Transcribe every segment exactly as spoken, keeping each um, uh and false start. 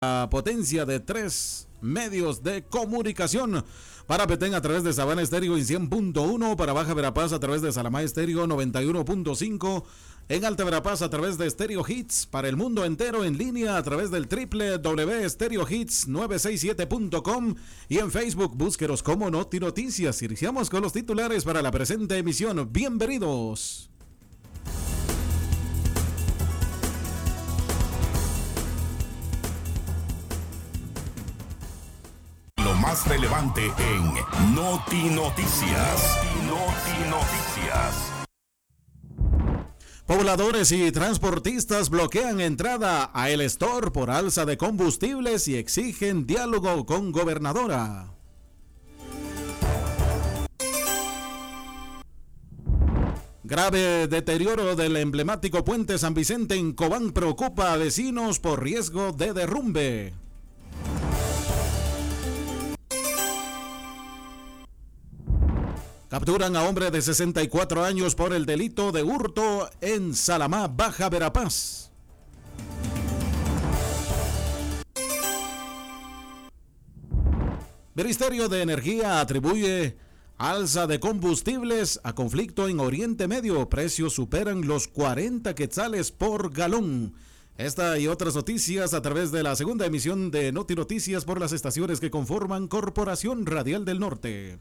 La potencia de tres medios de comunicación. Para Petén a través de Sabana Estéreo en cien punto uno, para Baja Verapaz a través de Salamá Estéreo noventa y uno punto cinco, en Alta Verapaz a través de Stereo Hits, para el mundo entero en línea a través del doble u doble u doble u punto stereo hits nueve seis siete punto com y en Facebook búsquenos como Noti Noticias. Iniciamos con los titulares para la presente emisión. Bienvenidos. Más relevante en Noti Noticias. Noti Noticias. Pobladores y transportistas bloquean entrada a El Store por alza de combustibles y exigen diálogo con gobernadora. Grave deterioro del emblemático puente San Vicente en Cobán preocupa a vecinos por riesgo de derrumbe. Capturan a hombre de sesenta y cuatro años por el delito de hurto en Salamá, Baja Verapaz. Ministerio de Energía atribuye alza de combustibles a conflicto en Oriente Medio. Precios superan los cuarenta quetzales por galón. Esta y otras noticias a través de la segunda emisión de Noti Noticias por las estaciones que conforman Corporación Radial del Norte.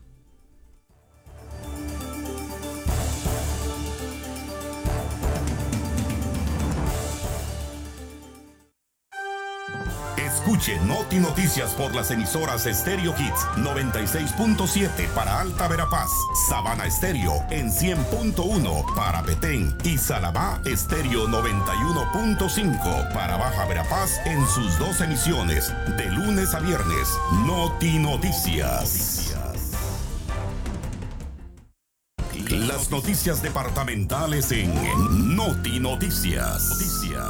Escuche Noti Noticias por las emisoras Stereo Hits noventa y seis punto siete para Alta Verapaz, Sabana Estéreo en cien punto uno para Petén y Salamá Estéreo noventa y uno punto cinco para Baja Verapaz en sus dos emisiones de lunes a viernes. Noti Noticias. Las noticias departamentales en Noti Noticias. Noticias.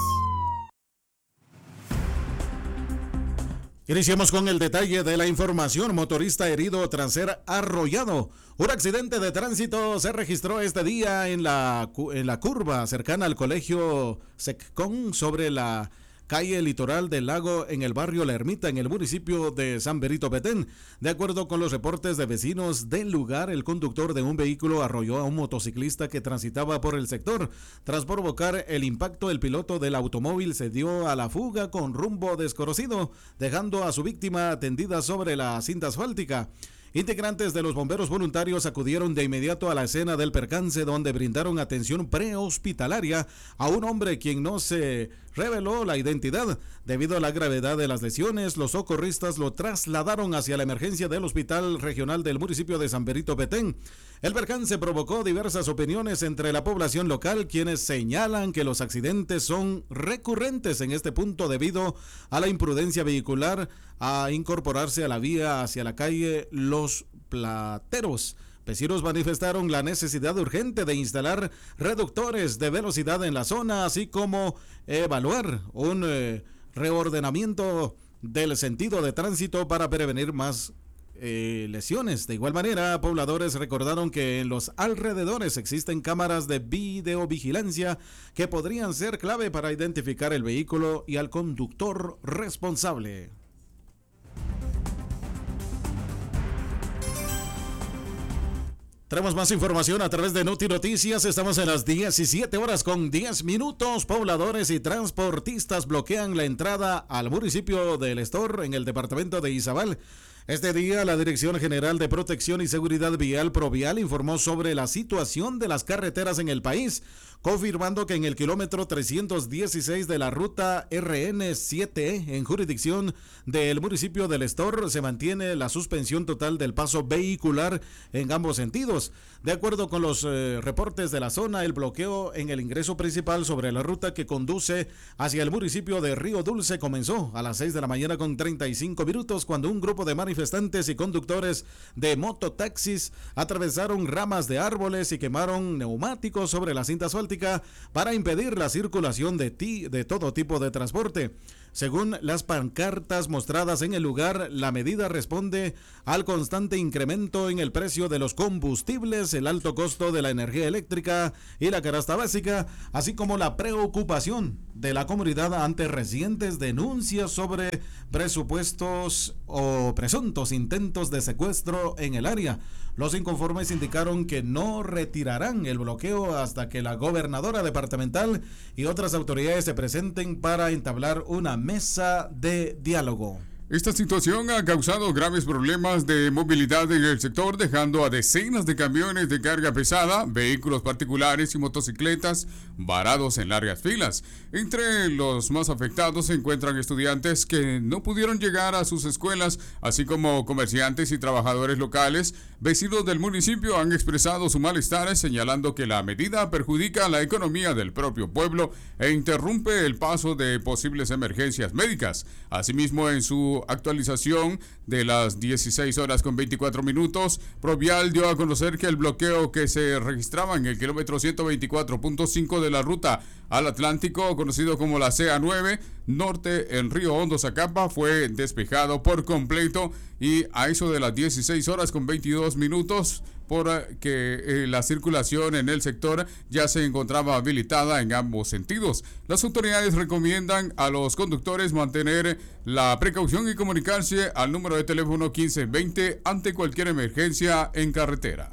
Iniciamos con el detalle de la información. Motorista herido tras ser arrollado. Un accidente de tránsito se registró este día en la, en la curva cercana al colegio Seccon sobre la calle Litoral del Lago en el barrio La Ermita, en el municipio de San Benito Petén. De acuerdo con los reportes de vecinos del lugar, el conductor de un vehículo arrolló a un motociclista que transitaba por el sector. Tras provocar el impacto, el piloto del automóvil se dio a la fuga con rumbo desconocido, dejando a su víctima tendida sobre la cinta asfáltica. Integrantes de los bomberos voluntarios acudieron de inmediato a la escena del percance, donde brindaron atención prehospitalaria a un hombre quien no se reveló la identidad. Debido a la gravedad de las lesiones, los socorristas lo trasladaron hacia la emergencia del Hospital Regional del municipio de San Benito Petén. El percance provocó diversas opiniones entre la población local, quienes señalan que los accidentes son recurrentes en este punto debido a la imprudencia vehicular a incorporarse a la vía hacia la calle Los Plateros. Vecinos manifestaron la necesidad urgente de instalar reductores de velocidad en la zona, así como evaluar un eh, reordenamiento del sentido de tránsito para prevenir más eh, lesiones. De igual manera, pobladores recordaron que en los alrededores existen cámaras de videovigilancia que podrían ser clave para identificar el vehículo y al conductor responsable. Tenemos más información a través de Noti Noticias. Estamos en las diecisiete horas con diez minutos. Pobladores y transportistas bloquean la entrada al municipio del Store en el departamento de Izabal. Este día, la Dirección General de Protección y Seguridad Vial Provial informó sobre la situación de las carreteras en el país, confirmando que en el kilómetro trescientos dieciséis de la ruta R N siete E, en jurisdicción del municipio del Store, se mantiene la suspensión total del paso vehicular en ambos sentidos. De acuerdo con los eh, reportes de la zona, el bloqueo en el ingreso principal sobre la ruta que conduce hacia el municipio de Río Dulce comenzó a las seis de la mañana con treinta y cinco minutos, cuando un grupo de manifestantes y conductores de mototaxis atravesaron ramas de árboles y quemaron neumáticos sobre la cinta asfáltica para impedir la circulación de, ti, de todo tipo de transporte. Según las pancartas mostradas en el lugar, la medida responde al constante incremento en el precio de los combustibles, el alto costo de la energía eléctrica y la canasta básica, así como la preocupación de la comunidad ante recientes denuncias sobre presupuestos o presuntos intentos de secuestro en el área. Los inconformes indicaron que no retirarán el bloqueo hasta que la gobernadora departamental y otras autoridades se presenten para entablar una mesa de diálogo. Esta situación ha causado graves problemas de movilidad en el sector, dejando a decenas de camiones de carga pesada, vehículos particulares y motocicletas varados en largas filas. Entre los más afectados se encuentran estudiantes que no pudieron llegar a sus escuelas, así como comerciantes y trabajadores locales. Vecinos del municipio han expresado su malestar, señalando que la medida perjudica la economía del propio pueblo e interrumpe el paso de posibles emergencias médicas. Asimismo, en su actualización de las dieciséis horas con veinticuatro minutos, Provial dio a conocer que el bloqueo que se registraba en el kilómetro ciento veinticuatro punto cinco de la ruta al Atlántico, conocido como la C A nueve, norte en Río Hondo, Zacapa, fue despejado por completo, y a eso de las dieciséis horas con veintidós minutos, porque eh, la circulación en el sector ya se encontraba habilitada en ambos sentidos. Las autoridades recomiendan a los conductores mantener la precaución y comunicarse al número de teléfono quince veinte ante cualquier emergencia en carretera.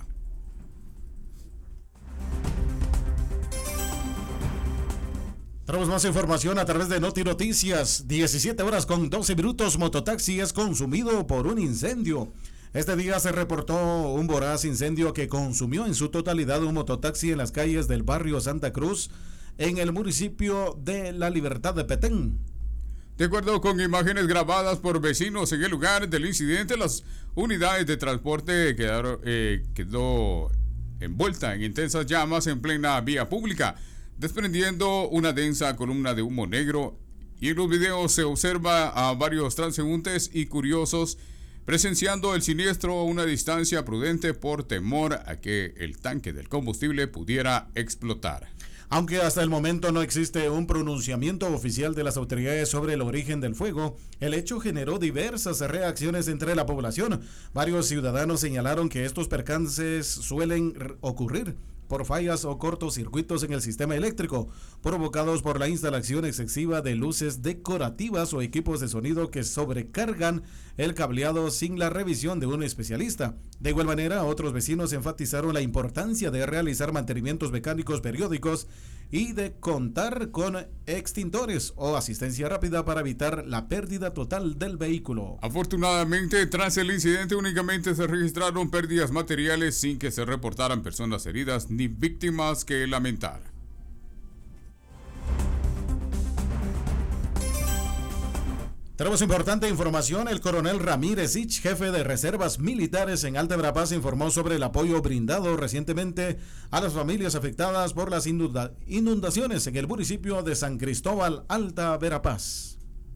Tenemos más información a través de Noti Noticias. diecisiete horas con doce minutos, mototaxi es consumido por un incendio. Este día se reportó un voraz incendio que consumió en su totalidad un mototaxi en las calles del barrio Santa Cruz, en el municipio de La Libertad de Petén. De acuerdo con imágenes grabadas por vecinos en el lugar del incidente, las unidades de transporte quedaron, eh, quedó envuelta en intensas llamas en plena vía pública, desprendiendo una densa columna de humo negro, y en los videos se observa a varios transeúntes y curiosos presenciando el siniestro a una distancia prudente por temor a que el tanque del combustible pudiera explotar. Aunque hasta el momento no existe un pronunciamiento oficial de las autoridades sobre el origen del fuego, el hecho generó diversas reacciones entre la población. Varios ciudadanos señalaron que estos percances suelen ocurrir por fallas o cortocircuitos en el sistema eléctrico, provocados por la instalación excesiva de luces decorativas o equipos de sonido que sobrecargan el cableado sin la revisión de un especialista. De igual manera, otros vecinos enfatizaron la importancia de realizar mantenimientos mecánicos periódicos y de contar con extintores o asistencia rápida para evitar la pérdida total del vehículo. Afortunadamente, tras el incidente únicamente se registraron pérdidas materiales sin que se reportaran personas heridas ni víctimas que lamentar. Tenemos importante información. El coronel Ramírez Ich, jefe de reservas militares en Alta Verapaz, informó sobre el apoyo brindado recientemente a las familias afectadas por las inunda- inundaciones en el municipio de San Cristóbal, Alta Verapaz.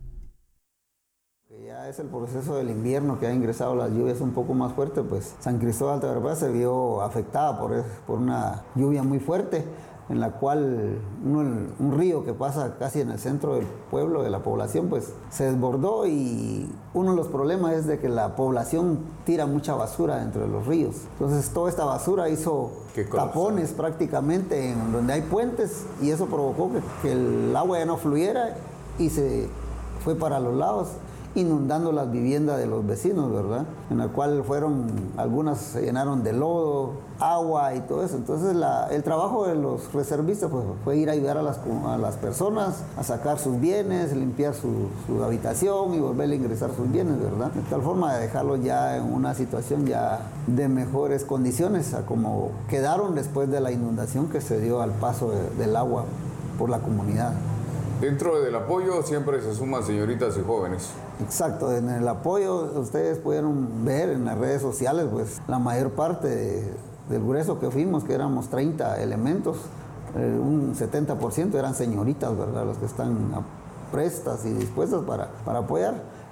Ya es el proceso del invierno que ha ingresado las lluvias un poco más fuertes, pues San Cristóbal, Alta Verapaz se vio afectada por, por una lluvia muy fuerte, en la cual uno, un río que pasa casi en el centro del pueblo, de la población, pues se desbordó, y uno de los problemas es de que la población tira mucha basura dentro de los ríos. Entonces toda esta basura hizo tapones prácticamente en donde hay puentes, y eso provocó que, que el agua ya no fluyera y se fue para los lados, inundando las viviendas de los vecinos, ¿verdad? En la cual fueron, algunas se llenaron de lodo, agua y todo eso. Entonces la, el trabajo de los reservistas pues, fue ir a ayudar a las, a las personas a sacar sus bienes, limpiar su, su habitación y volver a ingresar sus bienes, ¿verdad? De tal forma de dejarlos ya en una situación ya de mejores condiciones a como quedaron después de la inundación que se dio al paso de, del agua por la comunidad. Dentro del apoyo siempre se suman señoritas y jóvenes. Exacto, en el apoyo ustedes pudieron ver en las redes sociales, pues la mayor parte de, del grueso que fuimos, que éramos treinta elementos, eh, un setenta por ciento eran señoritas, ¿verdad? Los que están prestas y dispuestas para, para apoyar.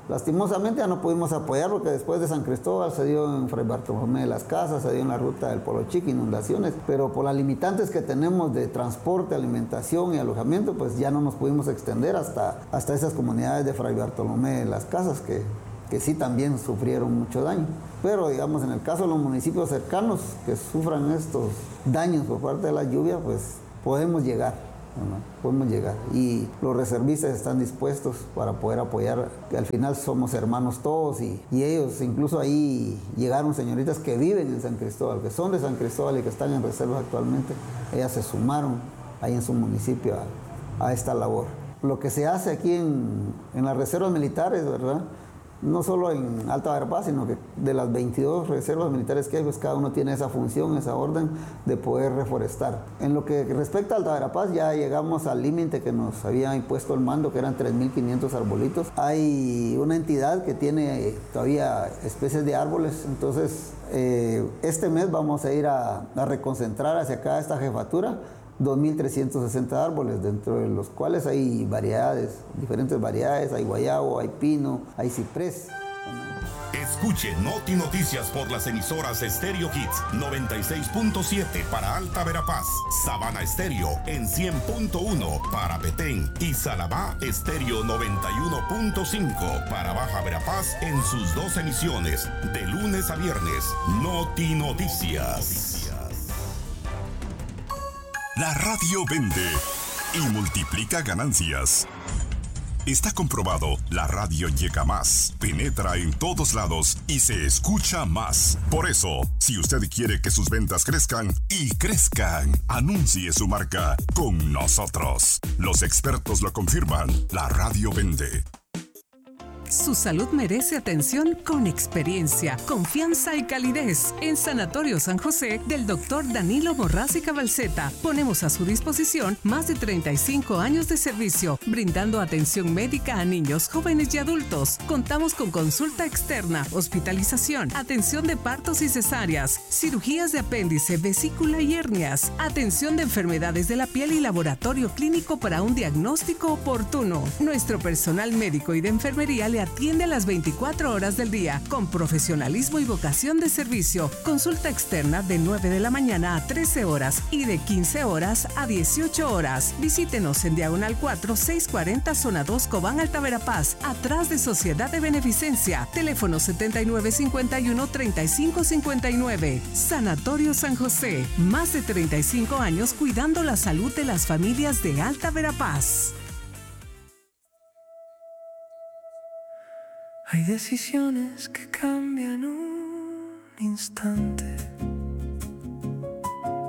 Lastimosamente ya no pudimos apoyar porque después de San Cristóbal se dio en Fray Bartolomé de las Casas, se dio en la ruta del Polo Chico, inundaciones, pero por las limitantes que tenemos de transporte, alimentación y alojamiento, pues ya no nos pudimos extender hasta, hasta esas comunidades de Fray Bartolomé de las Casas que, que sí también sufrieron mucho daño. Pero digamos, en el caso de los municipios cercanos que sufran estos daños por parte de la lluvia, pues podemos llegar, ¿no? Podemos llegar. Y los reservistas están dispuestos para poder apoyar, que al final somos hermanos todos y, y ellos, incluso ahí llegaron señoritas que viven en San Cristóbal, que son de San Cristóbal y que están en reservas actualmente. Ellas se sumaron ahí en su municipio a, a esta labor. Lo que se hace aquí en, en las reservas militares, ¿verdad? No solo en Alta Verapaz, sino que de las veintidós reservas militares que hay, pues cada uno tiene esa función, esa orden de poder reforestar. En lo que respecta a Alta Verapaz, ya llegamos al límite que nos había impuesto el mando, que eran tres mil quinientos arbolitos. Hay una entidad que tiene todavía especies de árboles, entonces eh, este mes vamos a ir a, a reconcentrar hacia acá esta jefatura dos mil trescientos sesenta árboles, dentro de los cuales hay variedades, diferentes variedades, hay guayabo, hay pino, hay ciprés. Escuche Noti Noticias por las emisoras Estéreo Hits noventa y seis punto siete para Alta Verapaz, Sabana Estéreo en cien punto uno para Petén y Salabá Estéreo noventa y uno punto cinco para Baja Verapaz en sus dos emisiones, de lunes a viernes. Noti Noticias. La radio vende y multiplica ganancias. Está comprobado, la radio llega más, penetra en todos lados y se escucha más. Por eso, si usted quiere que sus ventas crezcan y crezcan, anuncie su marca con nosotros. Los expertos lo confirman, la radio vende. Su salud merece atención con experiencia, confianza y calidez. En Sanatorio San José del doctor Danilo Borrás Cabalceta ponemos a su disposición más de treinta y cinco años de servicio, brindando atención médica a niños, jóvenes y adultos. Contamos con consulta externa, hospitalización, atención de partos y cesáreas, cirugías de apéndice, vesícula y hernias, atención de enfermedades de la piel y laboratorio clínico para un diagnóstico oportuno. Nuestro personal médico y de enfermería le atiende a las veinticuatro horas del día con profesionalismo y vocación de servicio. Consulta externa de nueve de la mañana a trece horas y de quince horas a dieciocho horas. Visítenos en Diagonal cuatro, seiscientos cuarenta, Zona dos, Cobán, Alta Verapaz, atrás de Sociedad de Beneficencia. Teléfono setenta y nueve cincuenta y uno, treinta y cinco cincuenta y nueve. Sanatorio San José. Más de treinta y cinco años cuidando la salud de las familias de Alta Verapaz. Hay decisiones que cambian un instante.